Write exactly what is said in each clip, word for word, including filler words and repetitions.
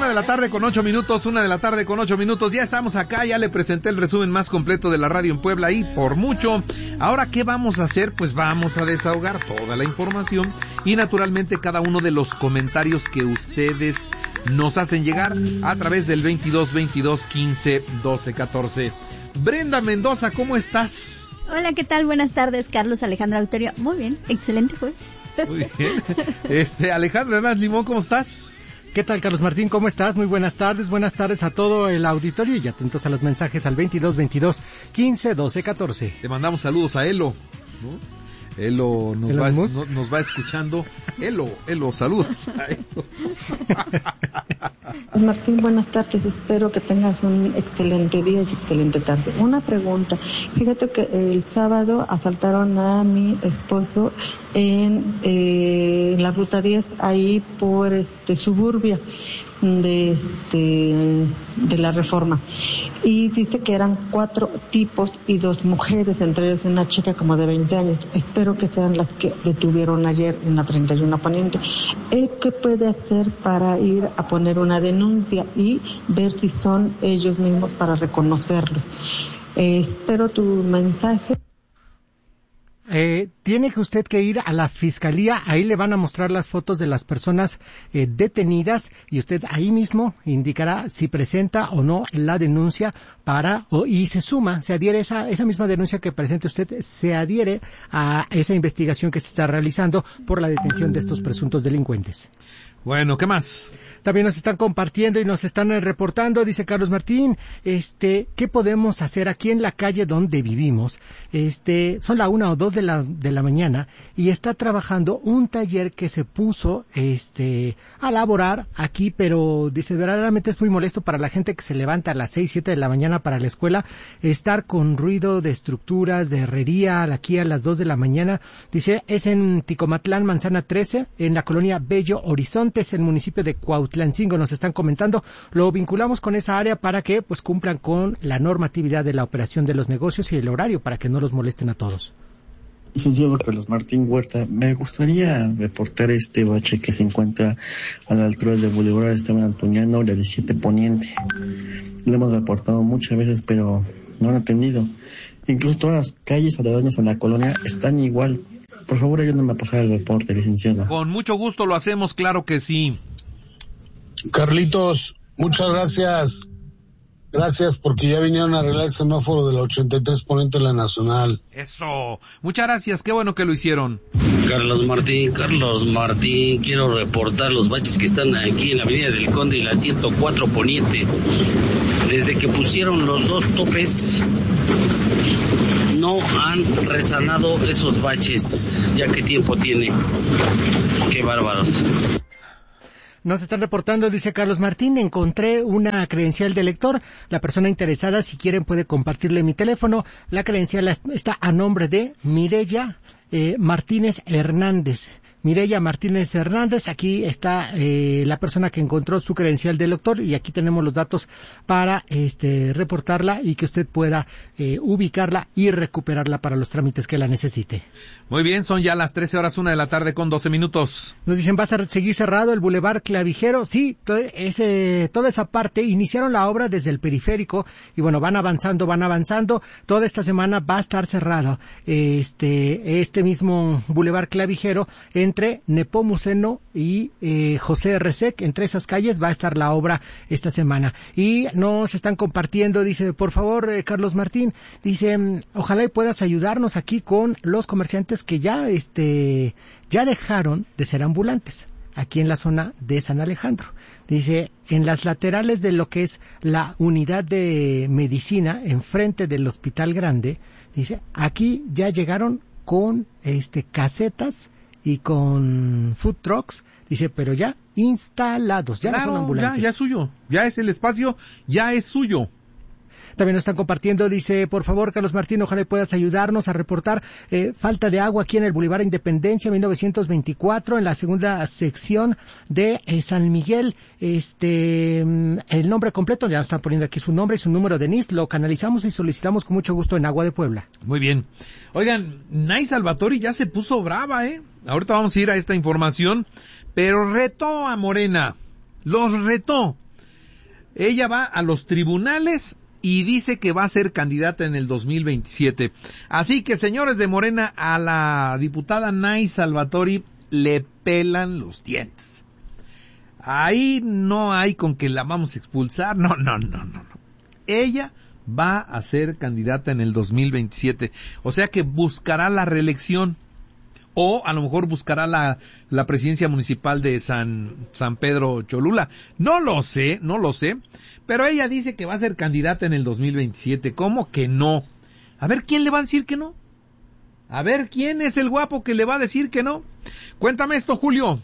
Una de la tarde con ocho minutos, una de la tarde con ocho minutos. Ya estamos acá, ya le presenté el resumen más completo de la radio en Puebla y por mucho. Ahora, ¿qué vamos a hacer? Pues vamos a desahogar toda la información y naturalmente cada uno de los comentarios que ustedes nos hacen llegar a través del veintidós, veintidós, quince, doce, catorce. Brenda Mendoza, ¿cómo estás? Hola, ¿qué tal? Buenas tardes, Carlos Alejandro Autorio. Muy bien, excelente fue. Muy bien. Este, Alejandro Hernández Limón, ¿cómo estás? ¿Qué tal, Carlos Martín? ¿Cómo estás? Muy buenas tardes, buenas tardes a todo el auditorio y atentos a los mensajes al veintidós, veintidós, quince, doce, catorce. Te mandamos saludos a Elo, ¿no? Elo nos va, no, nos va escuchando. Elo, Elo, saludos a Elo. Martín, buenas tardes. Espero que tengas un excelente día y excelente tarde. Una pregunta. Fíjate que el sábado asaltaron a mi esposo en, eh, en la ruta diez, ahí por este Suburbia de este de la Reforma, y dice que eran cuatro tipos y dos mujeres, entre ellos una chica como de veinte años. Espero que sean las que detuvieron ayer en la treinta y uno Poniente. ¿Qué puede hacer para ir a poner una denuncia y ver si son ellos mismos para reconocerlos? Eh, espero tu mensaje. Eh, tiene que usted que ir a la fiscalía, ahí le van a mostrar las fotos de las personas eh, detenidas y usted ahí mismo indicará si presenta o no la denuncia para, o, y se suma, se adhiere esa, esa misma denuncia que presente usted, se adhiere a esa investigación que se está realizando por la detención de estos presuntos delincuentes. Bueno, ¿qué más? También nos están compartiendo y nos están reportando, dice Carlos Martín, este, ¿qué podemos hacer aquí en la calle donde vivimos? Este, son la una o dos de la, de la mañana y está trabajando un taller que se puso, este, a laborar aquí, pero dice, verdaderamente es muy molesto para la gente que se levanta a las seis, siete de la mañana para la escuela, estar con ruido de estructuras, de herrería, aquí a las dos de la mañana. Dice, es en Ticomatlán, Manzana trece, en la colonia Bello Horizonte, es el municipio de Cuautlancingo, nos están comentando, lo vinculamos con esa área para que pues cumplan con la normatividad de la operación de los negocios y el horario para que no los molesten a todos. Señor Carlos Martín Huerta, me gustaría reportar este bache que se encuentra a la altura del Boulevard Esteban Antuñano, la diecisiete Poniente. Lo hemos reportado muchas veces, pero no han atendido. Incluso todas las calles aledañas a la colonia están igual. Por favor, ayúdenme a pasar el reporte, licenciado. Con mucho gusto lo hacemos, claro que sí. Carlitos, muchas gracias. Gracias porque ya vinieron a arreglar el semáforo de la ochenta y tres Poniente en la Nacional. Eso, muchas gracias, qué bueno que lo hicieron. Carlos Martín, Carlos Martín, quiero reportar los baches que están aquí en la avenida del Conde y la ciento cuatro Poniente. Desde que pusieron los dos topes, no han resanado esos baches. ¿Ya qué tiempo tiene? Qué bárbaros. Nos están reportando, dice Carlos Martín, encontré una credencial de lector. La persona interesada, si quieren, puede compartirle mi teléfono. La credencial está a nombre de Mireya eh, Martínez Hernández. Mireya Martínez Hernández, aquí está eh, la persona que encontró su credencial de lector y aquí tenemos los datos para este reportarla y que usted pueda eh, ubicarla y recuperarla para los trámites que la necesite. Muy bien, son ya las trece horas, una de la tarde con doce minutos. Nos dicen, ¿vas a seguir cerrado el Boulevard Clavijero? Sí, to ese, toda esa parte, iniciaron la obra desde el periférico y bueno, van avanzando, van avanzando. Toda esta semana va a estar cerrado este, este mismo Boulevard Clavijero entre Nepomuceno y eh, José Resec, entre esas calles va a estar la obra esta semana. Y nos están compartiendo, dice, por favor, eh, Carlos Martín, dice, ojalá y puedas ayudarnos aquí con los comerciantes que ya, este, ya dejaron de ser ambulantes aquí en la zona de San Alejandro. Dice, en las laterales de lo que es la unidad de medicina, enfrente del Hospital Grande, dice, aquí ya llegaron con este casetas y con food trucks, dice, pero ya instalados, ya claro, no son ambulantes. Ya, ya es suyo, ya es el espacio, ya es suyo. También nos están compartiendo, dice, por favor, Carlos Martín, ojalá puedas ayudarnos a reportar eh, falta de agua aquí en el Boulevard Independencia, mil novecientos veinticuatro, en la segunda sección de eh, San Miguel. Este, el nombre completo, ya están poniendo aquí su nombre y su número de N I S, lo canalizamos y solicitamos con mucho gusto en Agua de Puebla. Muy bien. Oigan, Nay Salvatori ya se puso brava, ¿eh? Ahorita vamos a ir a esta información, pero retó a Morena, los retó. Ella va a los tribunales y dice que va a ser candidata en el dos mil veintisiete. Así que, señores de Morena, a la diputada Nay Salvatori le pelan los dientes. Ahí no hay con que la vamos a expulsar, no, no, no, no, no. Ella va a ser candidata en el dos mil veintisiete, o sea que buscará la reelección, o a lo mejor buscará la, la presidencia municipal de San, San Pedro Cholula. No lo sé, no lo sé, pero ella dice que va a ser candidata en el dos mil veintisiete, ¿cómo que no? A ver, ¿quién le va a decir que no? A ver, ¿quién es el guapo que le va a decir que no? Cuéntame esto, Julio.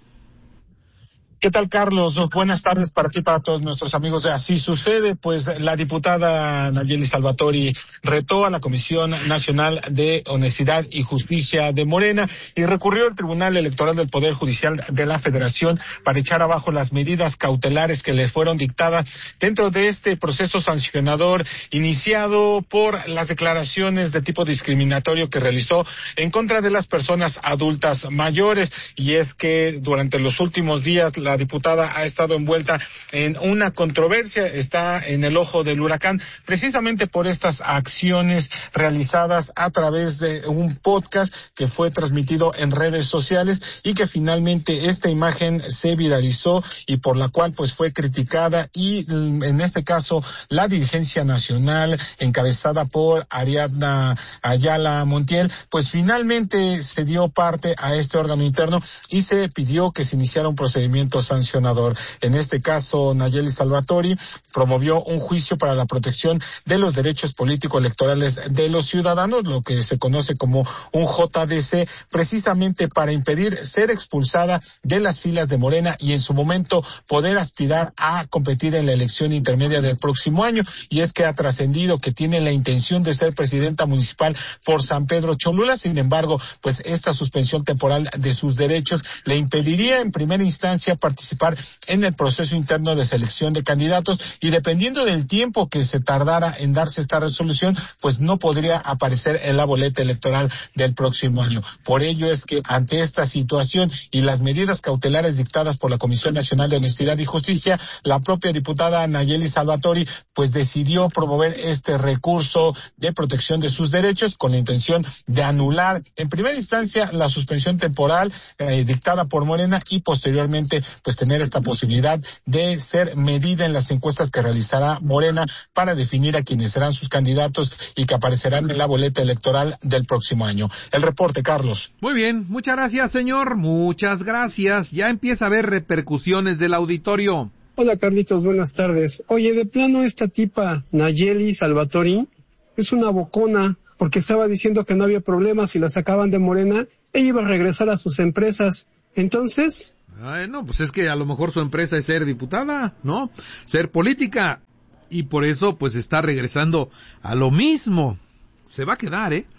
¿Qué tal, Carlos? Buenas tardes para ti y para todos nuestros amigos de Así Sucede. Pues la diputada Nayeli Salvatori retó a la Comisión Nacional de Honestidad y Justicia de Morena y recurrió al Tribunal Electoral del Poder Judicial de la Federación para echar abajo las medidas cautelares que le fueron dictadas dentro de este proceso sancionador iniciado por las declaraciones de tipo discriminatorio que realizó en contra de las personas adultas mayores. Y es que durante los últimos días la La diputada ha estado envuelta en una controversia, está en el ojo del huracán, precisamente por estas acciones realizadas a través de un podcast que fue transmitido en redes sociales y que finalmente esta imagen se viralizó y por la cual pues fue criticada y en este caso la dirigencia nacional encabezada por Ariadna Ayala Montiel pues finalmente se dio parte a este órgano interno y se pidió que se iniciara un procedimiento sancionador. En este caso, Nayeli Salvatori promovió un juicio para la protección de los derechos político-electorales de los ciudadanos, lo que se conoce como un J D C, precisamente para impedir ser expulsada de las filas de Morena y en su momento poder aspirar a competir en la elección intermedia del próximo año. Y es que ha trascendido que tiene la intención de ser presidenta municipal por San Pedro Cholula. Sin embargo, pues esta suspensión temporal de sus derechos le impediría en primera instancia participar en el proceso interno de selección de candidatos y dependiendo del tiempo que se tardara en darse esta resolución, pues no podría aparecer en la boleta electoral del próximo año. Por ello es que ante esta situación y las medidas cautelares dictadas por la Comisión Nacional de Honestidad y Justicia, la propia diputada Nayeli Salvatori pues decidió promover este recurso de protección de sus derechos con la intención de anular en primera instancia la suspensión temporal eh, dictada por Morena y posteriormente pues tener esta posibilidad de ser medida en las encuestas que realizará Morena para definir a quienes serán sus candidatos y que aparecerán en la boleta electoral del próximo año. El reporte, Carlos. Muy bien, muchas gracias, señor, muchas gracias. Ya empieza a haber repercusiones del auditorio. Hola, Carlitos, buenas tardes. Oye, de plano esta tipa Nayeli Salvatori es una bocona porque estaba diciendo que no había problemas si la sacaban de Morena, ella iba a regresar a sus empresas. Entonces... Ay, no, pues es que a lo mejor su empresa es ser diputada, ¿no? Ser política. Y por eso, pues está regresando a lo mismo. Se va a quedar, ¿eh?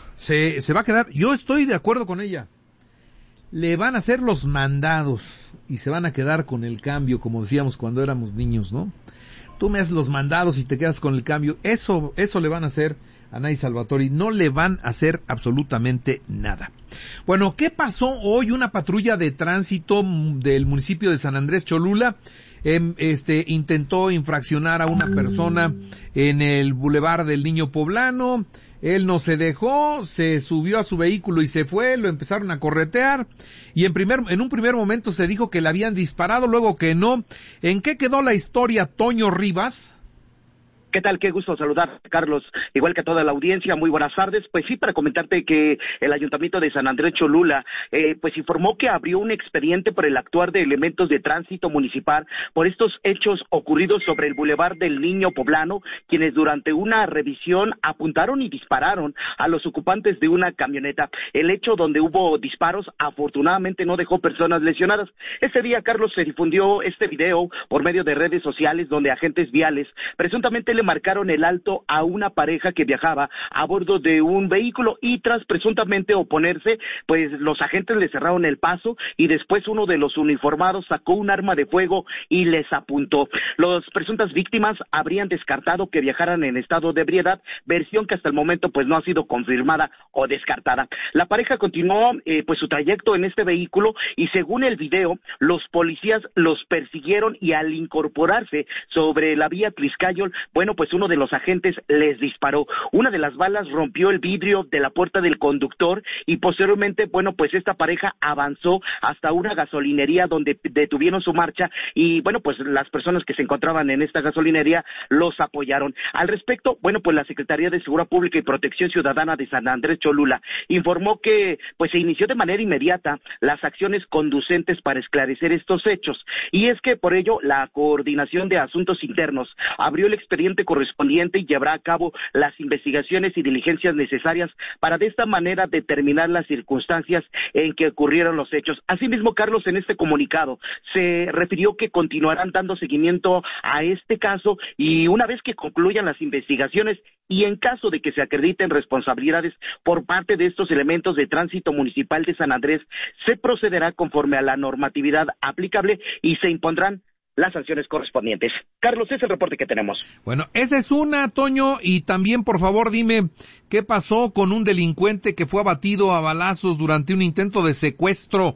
Se, se va a quedar. Yo estoy de acuerdo con ella. Le van a hacer los mandados y se van a quedar con el cambio, como decíamos cuando éramos niños, ¿no? Tú me haces los mandados y te quedas con el cambio. Eso, eso le van a hacer a Nay Salvatori, no le van a hacer absolutamente nada. Bueno, ¿qué pasó hoy? Una patrulla de tránsito del municipio de San Andrés Cholula eh, este, intentó infraccionar a una persona en el Boulevard del Niño Poblano. Él no se dejó, se subió a su vehículo y se fue, lo empezaron a corretear y en primer, en un primer momento se dijo que le habían disparado, luego que no. ¿En qué quedó la historia, Toño Rivas? ¿Qué tal? Qué gusto saludar, Carlos, igual que a toda la audiencia. Muy buenas tardes. Pues sí, para comentarte que el Ayuntamiento de San Andrés Cholula, eh, pues informó que abrió un expediente por el actuar de elementos de tránsito municipal por estos hechos ocurridos sobre el Boulevard del Niño Poblano, quienes durante una revisión apuntaron y dispararon a los ocupantes de una camioneta. El hecho donde hubo disparos, afortunadamente no dejó personas lesionadas. Ese día, Carlos, se difundió este video por medio de redes sociales donde agentes viales presuntamente le marcaron el alto a una pareja que viajaba a bordo de un vehículo y tras presuntamente oponerse, pues los agentes le cerraron el paso y después uno de los uniformados sacó un arma de fuego y les apuntó. Las presuntas víctimas habrían descartado que viajaran en estado de ebriedad, versión que hasta el momento pues no ha sido confirmada o descartada. La pareja continuó eh, pues su trayecto en este vehículo y según el video, los policías los persiguieron y al incorporarse sobre la vía Tliscayol, bueno, pues uno de los agentes les disparó. Una de las balas rompió el vidrio de la puerta del conductor y posteriormente, bueno, pues esta pareja avanzó hasta una gasolinería donde detuvieron su marcha y, bueno, pues las personas que se encontraban en esta gasolinería los apoyaron. Al respecto, bueno, pues la Secretaría de Seguridad Pública y Protección Ciudadana de San Andrés Cholula informó que, pues se inició de manera inmediata las acciones conducentes para esclarecer estos hechos y es que por ello la Coordinación de Asuntos Internos abrió el expediente correspondiente y llevará a cabo las investigaciones y diligencias necesarias para de esta manera determinar las circunstancias en que ocurrieron los hechos. Asimismo, Carlos, en este comunicado se refirió que continuarán dando seguimiento a este caso y una vez que concluyan las investigaciones y en caso de que se acrediten responsabilidades por parte de estos elementos de tránsito municipal de San Andrés, se procederá conforme a la normatividad aplicable y se impondrán las sanciones correspondientes. Carlos, ese es el reporte que tenemos. Bueno, esa es una, Toño, y también, por favor, dime, ¿qué pasó con un delincuente que fue abatido a balazos durante un intento de secuestro?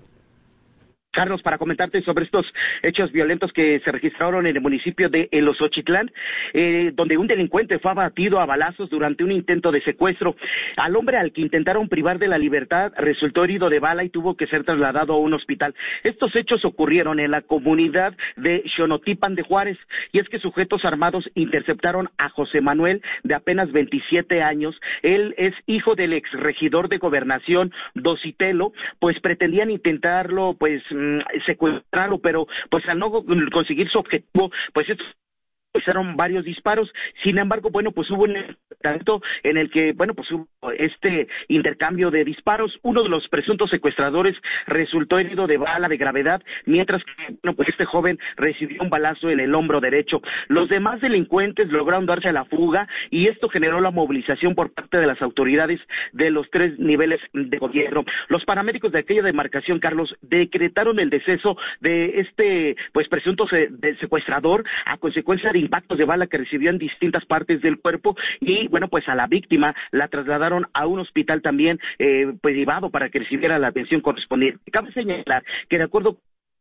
Carlos, para comentarte sobre estos hechos violentos que se registraron en el municipio de El Osochitlán, eh, donde un delincuente fue abatido a balazos durante un intento de secuestro. Al hombre al que intentaron privar de la libertad resultó herido de bala y tuvo que ser trasladado a un hospital. Estos hechos ocurrieron en la comunidad de Xonotipan de Juárez, y es que sujetos armados interceptaron a José Manuel, de apenas veintisiete años. Él es hijo del exregidor de Gobernación, Dositelo, pues pretendían intentarlo, pues, secuestrarlo, pero pues al no conseguir su objetivo, pues estos hicieron varios disparos. Sin embargo, bueno, pues hubo un enfrentamiento en el que, bueno, pues hubo este intercambio de disparos. Uno de los presuntos secuestradores resultó herido de bala de gravedad, mientras que, bueno, pues este joven recibió un balazo en el hombro derecho. Los demás delincuentes lograron darse a la fuga y esto generó la movilización por parte de las autoridades de los tres niveles de gobierno. Los paramédicos de aquella demarcación, Carlos, decretaron el deceso de este, pues, presunto se- de secuestrador a consecuencia de impactos de bala que recibió en distintas partes del cuerpo y, bueno, pues a la víctima la trasladaron a un hospital también eh, privado para que recibiera la atención correspondiente. Cabe señalar que de acuerdo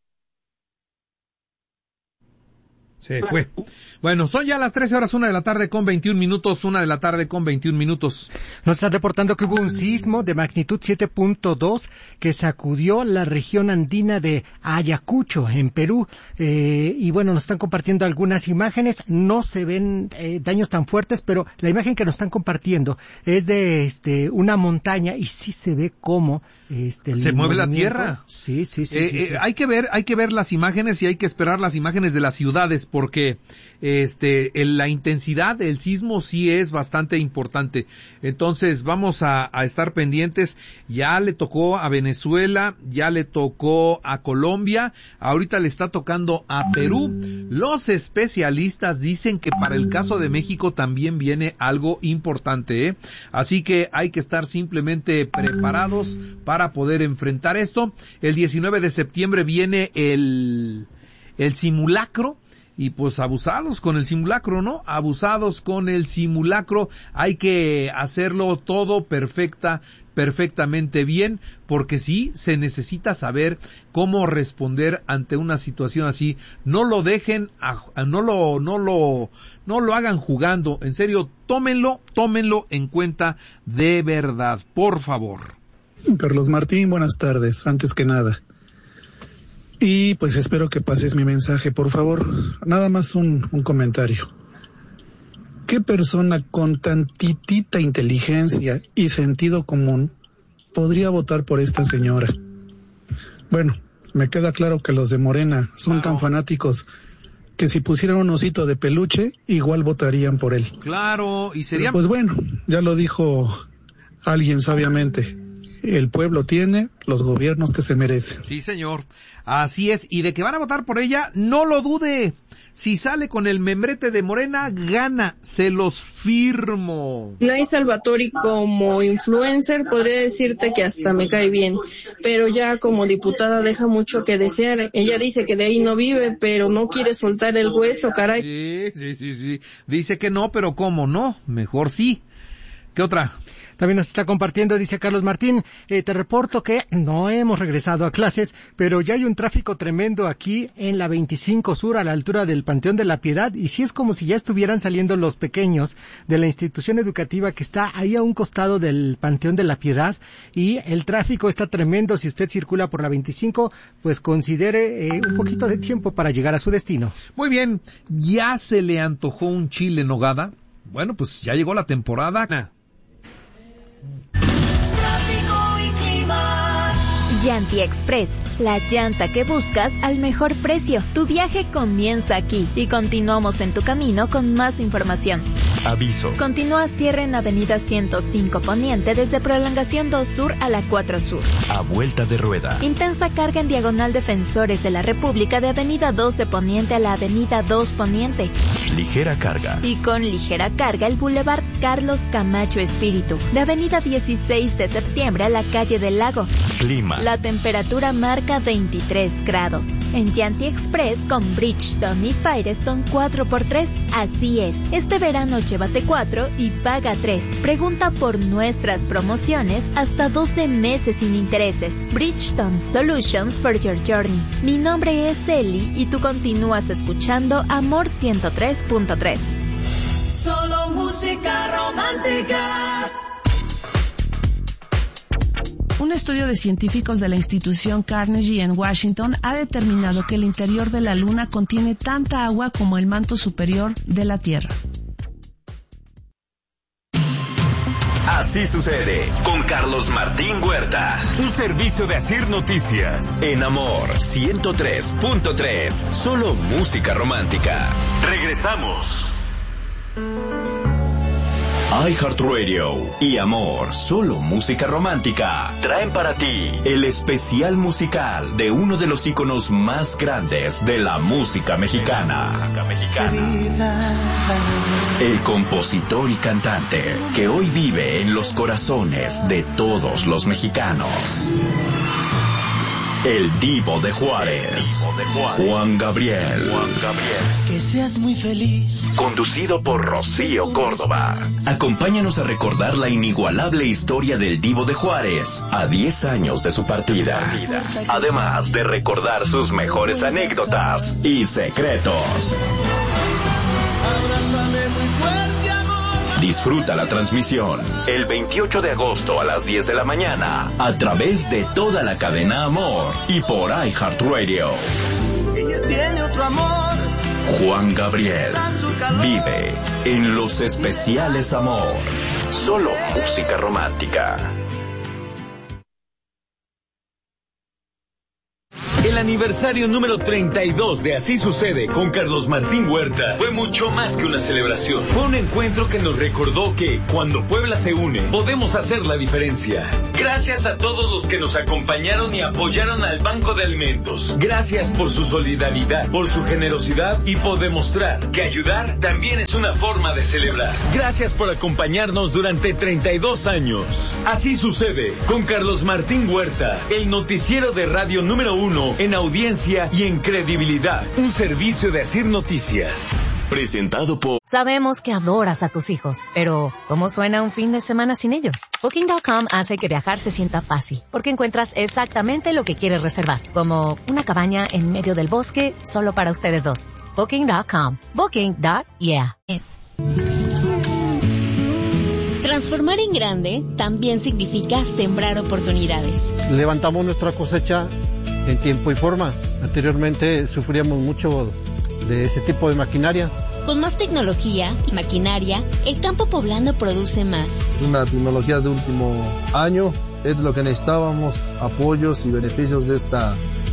Se fue. Bueno, son ya las trece horas, una de la tarde con veintiún minutos, una de la tarde con veintiún minutos. Nos están reportando que hubo un sismo de magnitud siete punto dos que sacudió la región andina de Ayacucho, en Perú. Eh, y bueno, nos están compartiendo algunas imágenes. No se ven eh, daños tan fuertes, pero la imagen que nos están compartiendo es de este una montaña y sí se ve cómo este, el se mueve la movimiento. tierra. Sí, sí, sí. Eh, sí, eh, sí. Hay que ver, hay que ver las imágenes y hay que esperar las imágenes de las ciudades porque este el, la intensidad del sismo sí es bastante importante. Entonces vamos a, a estar pendientes. Ya le tocó a Venezuela, ya le tocó a Colombia, ahorita le está tocando a Perú. Los especialistas dicen que para el caso de México también viene algo importante, ¿eh? Así que hay que estar simplemente preparados para poder enfrentar esto. El diecinueve de septiembre viene el el simulacro. Y pues abusados con el simulacro, ¿no? Abusados con el simulacro. Hay que hacerlo todo perfecta, perfectamente bien, porque sí se necesita saber cómo responder ante una situación así. No lo dejen, a, no lo, no lo, no lo hagan jugando. En serio, tómenlo, tómenlo en cuenta de verdad, por favor. Carlos Martín, buenas tardes. Antes que nada. Y pues espero que pases mi mensaje, por favor. Nada más un, un comentario. ¿Qué persona con tantitita inteligencia y sentido común podría votar por esta señora? Bueno, me queda claro que los de Morena son Claro. tan fanáticos que si pusieran un osito de peluche, igual votarían por él. Claro, y sería... Pero pues bueno, ya lo dijo alguien sabiamente. el pueblo tiene los gobiernos que se merecen. Sí, señor. Así es. Y de que van a votar por ella, no lo dude. Si sale con el membrete de Morena, gana. Se los firmo. Nay Salvatori como influencer podría decirte que hasta me cae bien, pero ya como diputada deja mucho que desear. Ella dice que de ahí no vive, pero no quiere soltar el hueso, caray. Sí, sí, sí, sí. Dice que no, pero ¿cómo no? Mejor sí. ¿Qué otra? También nos está compartiendo, dice Carlos Martín, eh, te reporto que no hemos regresado a clases, pero ya hay un tráfico tremendo aquí en la veinticinco Sur, a la altura del Panteón de la Piedad, y sí es como si ya estuvieran saliendo los pequeños de la institución educativa que está ahí a un costado del Panteón de la Piedad, y el tráfico está tremendo. Si usted circula por la veinticinco, pues considere eh, un poquito de tiempo para llegar a su destino. Muy bien, ¿ya se le antojó un chile en nogada? Bueno, pues ya llegó la temporada. Yanti Express, la llanta que buscas al mejor precio. Tu viaje comienza aquí y continuamos en tu camino con más información. Aviso. Continúa cierre en Avenida ciento cinco Poniente desde Prolongación dos Sur a la cuatro Sur. A vuelta de rueda. Intensa carga en diagonal Defensores de la República de Avenida doce Poniente a la Avenida dos Poniente. Ligera carga. Y con ligera carga el Boulevard Carlos Camacho Espíritu de Avenida dieciséis de Septiembre a la Calle del Lago. Clima. La temperatura marca veintitrés grados. En Yanti Express con Bridgestone y Firestone cuatro por tres. Así es, este verano llévate cuatro y paga tres. Pregunta por nuestras promociones hasta doce meses sin intereses. Bridgestone Solutions for your journey. Mi nombre es Eli y tú continúas escuchando Amor ciento tres punto tres. Solo música romántica. Un estudio de científicos de la institución Carnegie en Washington ha determinado que el interior de la Luna contiene tanta agua como el manto superior de la Tierra. Así sucede con Carlos Martín Huerta. Un servicio de Asir Noticias. En Amor ciento tres punto tres. Solo música romántica. Regresamos. iHeartRadio y Amor, solo música romántica, traen para ti el especial musical de uno de los íconos más grandes de la música mexicana. El compositor y cantante que hoy vive en los corazones de todos los mexicanos. El Divo de Juárez, Juan Gabriel. Juan Gabriel. Que seas muy feliz. Conducido por Rocío Córdoba. Acompáñanos a recordar la inigualable historia del Divo de Juárez a diez años de su partida. Además de recordar sus mejores anécdotas y secretos. Abrázame muy fuerte, amor. Disfruta la transmisión el veintiocho de agosto a las diez de la mañana a través de toda la cadena Amor y por iHeartRadio. Ella tiene otro amor. Juan Gabriel vive en los especiales Amor. Solo música romántica. El aniversario número treinta y dos de Así Sucede con Carlos Martín Huerta fue mucho más que una celebración. Fue un encuentro que nos recordó que cuando Puebla se une, podemos hacer la diferencia. Gracias a todos los que nos acompañaron y apoyaron al Banco de Alimentos. Gracias por su solidaridad, por su generosidad y por demostrar que ayudar también es una forma de celebrar. Gracias por acompañarnos durante treinta y dos años. Así Sucede con Carlos Martín Huerta, el noticiero de radio número uno en audiencia y en credibilidad. Un servicio de Asir Noticias. Presentado por... Sabemos que adoras a tus hijos, pero ¿cómo suena un fin de semana sin ellos? Booking punto com hace que viajar se sienta fácil, porque encuentras exactamente lo que quieres reservar, como una cabaña en medio del bosque solo para ustedes dos. Booking punto com. Booking. Yeah. Es. Transformar en grande también significa sembrar oportunidades. Levantamos nuestra cosecha en tiempo y forma. Anteriormente sufríamos mucho de ese tipo de maquinaria. Con más tecnología y maquinaria, el campo poblano produce más. Es una tecnología de último año, es lo que necesitábamos, apoyos y beneficios de esta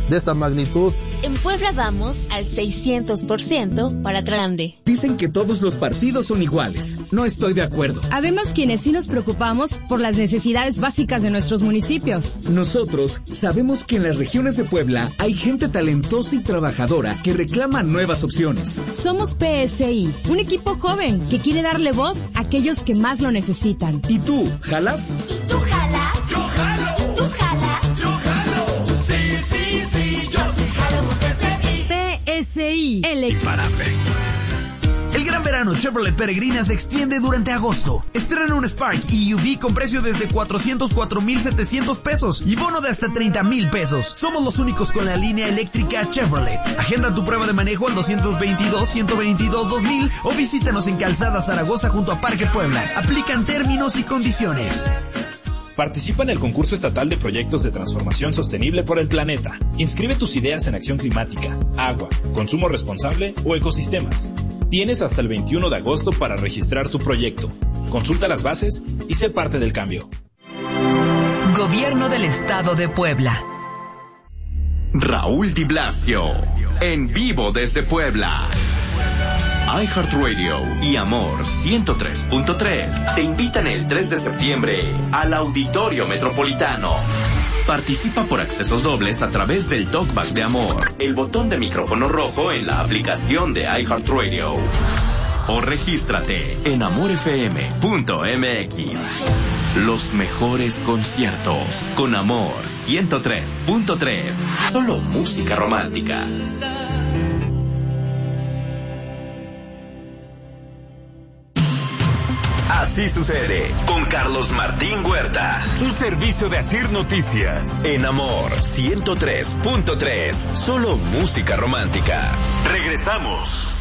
de esta magnitud. En Puebla vamos al seiscientos por ciento para Grande. Dicen que todos los partidos son iguales. No estoy de acuerdo. Habemos quienes sí nos preocupamos por las necesidades básicas de nuestros municipios. Nosotros sabemos que en las regiones de Puebla hay gente talentosa y trabajadora que reclama nuevas opciones. Somos P S I, un equipo joven que quiere darle voz a aquellos que más lo necesitan. ¿Y tú, jalas? ¿Y tú jalas? Yo jalo. ¿Tú jalas? Yo jalo. Sí, sí, sí, yo sí jalo con P S I. P S I, el imparable. El gran verano Chevrolet Peregrina se extiende durante agosto. Estrena un Spark E U V con precio desde cuatrocientos cuatro mil setecientos pesos y bono de hasta treinta mil pesos. Somos los únicos con la línea eléctrica Chevrolet. Agenda tu prueba de manejo al doscientos veintidós, ciento veintidós, dos mil o visítanos en Calzada Zaragoza junto a Parque Puebla. Aplican términos y condiciones. Participa en el concurso estatal de proyectos de transformación sostenible por el planeta. Inscribe tus ideas en acción climática, agua, consumo responsable o ecosistemas. Tienes hasta el veintiuno de agosto para registrar tu proyecto. Consulta las bases y sé parte del cambio. Gobierno del Estado de Puebla. Raúl Di Blasio, en vivo desde Puebla. iHeartRadio y Amor ciento tres punto tres te invitan el tres de septiembre al Auditorio Metropolitano. Participa por accesos dobles a través del Talkback de Amor, el botón de micrófono rojo en la aplicación de iHeartRadio. O regístrate en amor f m punto m x. Los mejores conciertos con Amor ciento tres punto tres. Solo música romántica. Así sucede con Carlos Martín Huerta. Un servicio de Asir Noticias. En Amor ciento tres punto tres. Solo música romántica. Regresamos.